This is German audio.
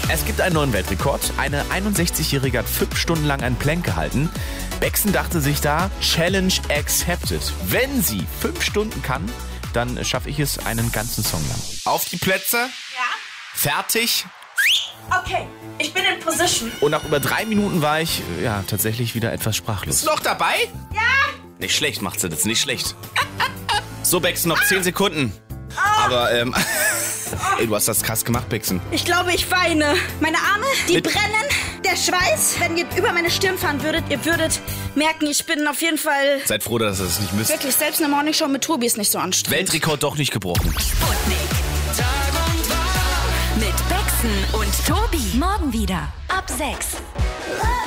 Es gibt einen neuen Weltrekord. Eine 61-Jährige hat 5 Stunden lang ein Plank gehalten. Bexen dachte sich da, Challenge accepted. Wenn sie 5 Stunden kann, dann schaffe ich es einen ganzen Song lang. Auf die Plätze. Ja. Fertig. Okay, ich bin in Position. Und nach über 3 Minuten war ich, tatsächlich wieder etwas sprachlos. Bist du noch dabei? Ja. Nicht schlecht macht sie das, nicht schlecht. So, Bexen, noch 10 Sekunden. Aber, ey, du hast das krass gemacht, Bexen. Ich glaube, ich weine. Meine Arme, die brennen. Der Schweiß, wenn ihr über meine Stirn fahren würdet, ihr würdet merken, ich bin auf jeden Fall... Seid froh, dass ihr das nicht müsst. Wirklich, selbst eine Morningshow mit Tobi ist nicht so anstrengend. Weltrekord doch nicht gebrochen. Sputnik. Mit Bexen und Tobi. Morgen wieder ab 6.